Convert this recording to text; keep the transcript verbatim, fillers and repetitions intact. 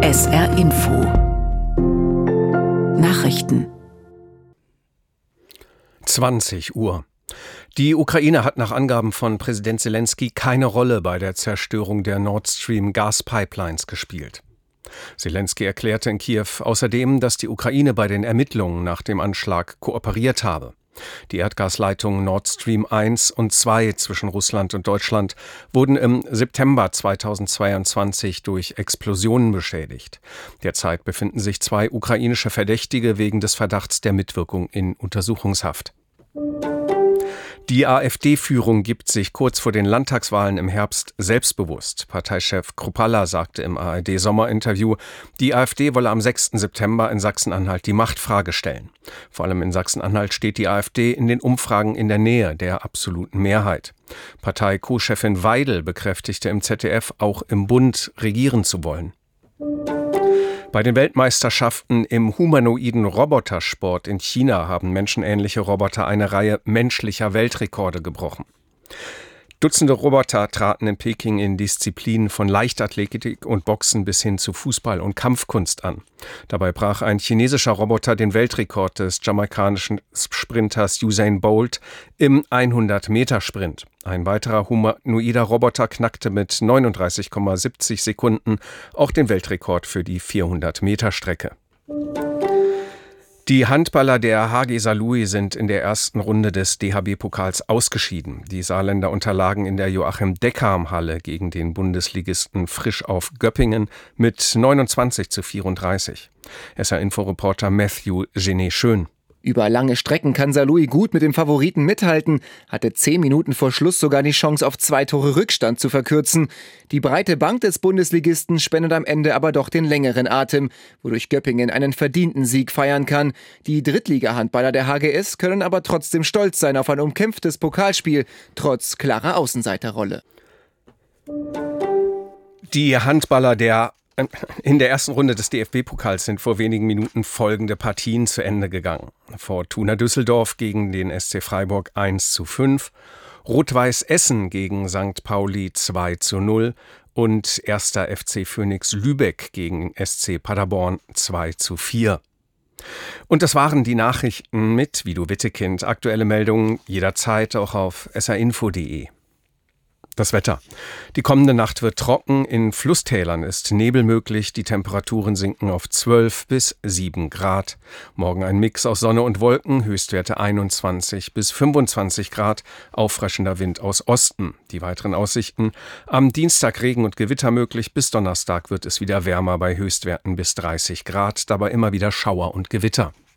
S R Info Nachrichten zwanzig Uhr. Die Ukraine hat nach Angaben von Präsident Selenskyj keine Rolle bei der Zerstörung der Nord Stream Gaspipelines gespielt. Selenskyj erklärte in Kiew außerdem, dass die Ukraine bei den Ermittlungen nach dem Anschlag kooperiert habe. Die Erdgasleitungen Nord Stream eins und zwei zwischen Russland und Deutschland wurden im September zweitausendzweiundzwanzig durch Explosionen beschädigt. Derzeit befinden sich zwei ukrainische Verdächtige wegen des Verdachts der Mitwirkung in Untersuchungshaft. Die AfD-Führung gibt sich kurz vor den Landtagswahlen im Herbst selbstbewusst. Parteichef Kruppalla sagte im A R D-Sommerinterview, die AfD wolle am sechsten September in Sachsen-Anhalt die Machtfrage stellen. Vor allem in Sachsen-Anhalt steht die AfD in den Umfragen in der Nähe der absoluten Mehrheit. Partei-Co-Chefin Weidel bekräftigte im Z D F, auch im Bund regieren zu wollen. Bei den Weltmeisterschaften im humanoiden Robotersport in China haben menschenähnliche Roboter eine Reihe menschlicher Weltrekorde gebrochen. Dutzende Roboter traten in Peking in Disziplinen von Leichtathletik und Boxen bis hin zu Fußball und Kampfkunst an. Dabei brach ein chinesischer Roboter den Weltrekord des jamaikanischen Sprinters Usain Bolt im hundert-Meter-Sprint. Ein weiterer humanoider Roboter knackte mit neununddreißig Komma siebzig Sekunden auch den Weltrekord für die vierhundert-Meter-Strecke. Die Handballer der H G Saarlouis sind in der ersten Runde des D H B-Pokals ausgeschieden. Die Saarländer unterlagen in der Joachim-Deckarm-Halle gegen den Bundesligisten Frisch auf Göppingen mit neunundzwanzig zu vierunddreißig. S R-Info-Reporter Matthew Genet-Schön. Über lange Strecken kann Saarlouis gut mit dem Favoriten mithalten, hatte zehn Minuten vor Schluss sogar die Chance auf zwei Tore Rückstand zu verkürzen. Die breite Bank des Bundesligisten spendet am Ende aber doch den längeren Atem, wodurch Göppingen einen verdienten Sieg feiern kann. Die Drittliga-Handballer der H G S können aber trotzdem stolz sein auf ein umkämpftes Pokalspiel, trotz klarer Außenseiterrolle. Die Handballer der In der ersten Runde des D F B-Pokals sind vor wenigen Minuten folgende Partien zu Ende gegangen. Fortuna Düsseldorf gegen den S C Freiburg eins zu fünf, Rot-Weiß Essen gegen Sankt Pauli zwei zu null und erster F C Phönix Lübeck gegen S C Paderborn zwei zu vier. Und das waren die Nachrichten mit Vido Wittekind. Aktuelle Meldungen jederzeit auch auf s r info punkt d e. Das Wetter. Die kommende Nacht wird trocken, in Flusstälern ist Nebel möglich, die Temperaturen sinken auf zwölf bis sieben Grad. Morgen ein Mix aus Sonne und Wolken, Höchstwerte einundzwanzig bis fünfundzwanzig Grad, auffrischender Wind aus Osten. Die weiteren Aussichten: am Dienstag Regen und Gewitter möglich, bis Donnerstag wird es wieder wärmer bei Höchstwerten bis dreißig Grad, dabei immer wieder Schauer und Gewitter.